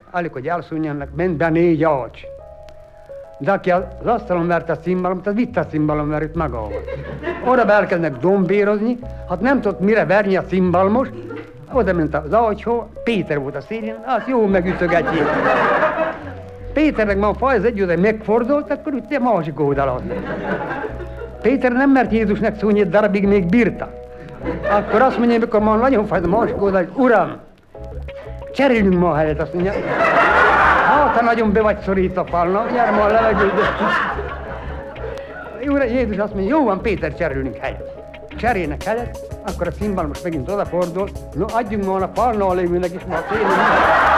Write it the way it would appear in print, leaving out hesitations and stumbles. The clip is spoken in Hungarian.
alig, hogy elszúnjanak, ment be 4 acs. De aki az asztalon verte a cimbalomot, az vitte a cimbalomverőt magával. Oda be elkezdnek dombérozni, hát nem tudott mire verni a cimbalmos, oda ment az acshoz, Péter volt a szélén, azt jó megütögetjék. Péternek ma a faj az együtt megfordult, akkor ütte a másik oldalon. Péter nem mert Jézusnak szólni, egy darabig még bírta. Akkor azt mondja, amikor ma nagyon fájt a másik oldal, hogy Uram, cserélünk ma a helyet, azt mondja. Hát, ha nagyon be vagy szorítva falna, gyere ma a levegőbe. Jézus azt mondja, jó van, Péter, cserélünk helyet. Cserélnek helyet, akkor a cimbalmos megint odafordul, no adjunk ma a falna a lévőnek is ma a szélén.